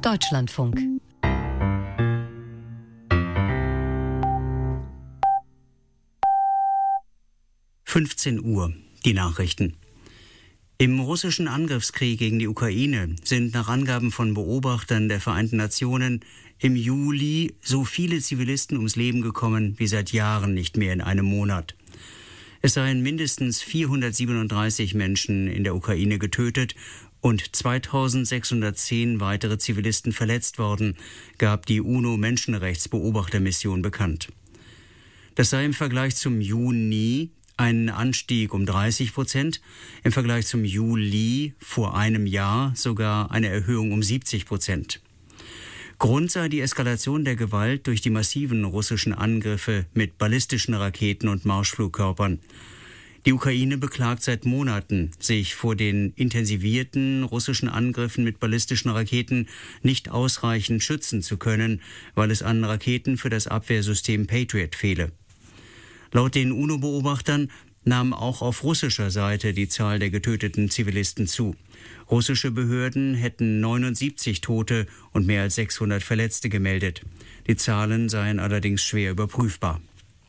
Deutschlandfunk. Uhr, die Nachrichten. Im russischen Angriffskrieg gegen die Ukraine sind nach Angaben von Beobachtern der Vereinten Nationen im Juli so viele Zivilisten ums Leben gekommen wie seit Jahren nicht mehr in einem Monat. Es seien mindestens 437 Menschen in der Ukraine getötet und 2610 weitere Zivilisten verletzt worden, gab die UNO-Menschenrechtsbeobachtermission bekannt. Das sei im Vergleich zum Juni ein Anstieg um 30%, im Vergleich zum Juli vor einem Jahr sogar eine Erhöhung um 70%. Grund sei die Eskalation der Gewalt durch die massiven russischen Angriffe mit ballistischen Raketen und Marschflugkörpern. Die Ukraine beklagt seit Monaten, sich vor den intensivierten russischen Angriffen mit ballistischen Raketen nicht ausreichend schützen zu können, weil es an Raketen für das Abwehrsystem Patriot fehle. Laut den UNO-Beobachtern nahm auch auf russischer Seite die Zahl der getöteten Zivilisten zu. Russische Behörden hätten 79 Tote und mehr als 600 Verletzte gemeldet. Die Zahlen seien allerdings schwer überprüfbar.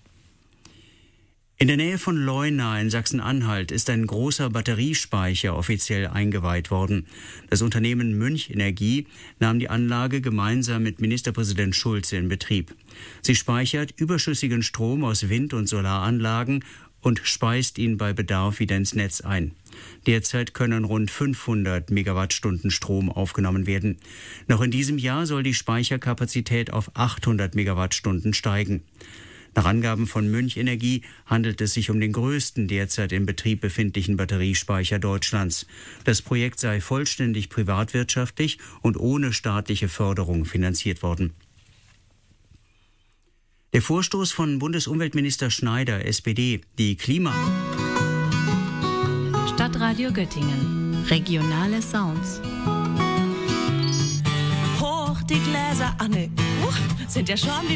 In der Nähe von Leuna in Sachsen-Anhalt ist ein großer Batteriespeicher offiziell eingeweiht worden. Das Unternehmen Münch Energie nahm die Anlage gemeinsam mit Ministerpräsident Schulze in Betrieb. Sie speichert überschüssigen Strom aus Wind- und Solaranlagen und speist ihn bei Bedarf wieder ins Netz ein. Derzeit können rund 500 Megawattstunden Strom aufgenommen werden. Noch in diesem Jahr soll die Speicherkapazität auf 800 Megawattstunden steigen. Nach Angaben von Münch Energie handelt es sich um den größten derzeit in Betrieb befindlichen Batteriespeicher Deutschlands. Das Projekt sei vollständig privatwirtschaftlich und ohne staatliche Förderung finanziert worden. Der Vorstoß von Bundesumweltminister Schneider, SPD, die Stadtradio Göttingen. Regionale Sounds. Hoch die Gläser, Anne. Sind ja schon die